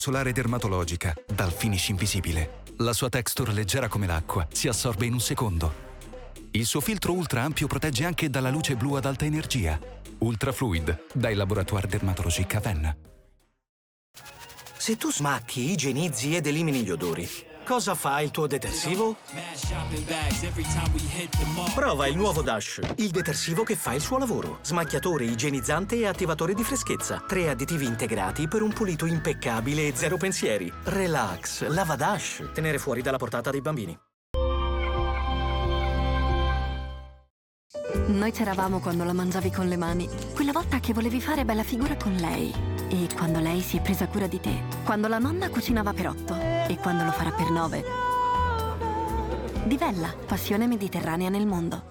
Solare dermatologica, dal finish invisibile. La sua texture leggera come l'acqua si assorbe in un secondo. Il suo filtro ultra ampio protegge anche dalla luce blu ad alta energia. Ultra Fluid, dai Laboratoire Dermatologique Aven. Se tu smacchi, igienizzi ed elimini gli odori, cosa fa il tuo detersivo? Prova il nuovo Dash, il detersivo che fa il suo lavoro. Smacchiatore, igienizzante e attivatore di freschezza. 3 additivi integrati per un pulito impeccabile e zero pensieri. Relax, lava Dash. Tenere fuori dalla portata dei bambini. Noi c'eravamo quando la mangiavi con le mani. Quella volta che volevi fare bella figura con lei. E quando lei si è presa cura di te. Quando la nonna cucinava per 8. E quando lo farà per 9. Divella, passione mediterranea nel mondo.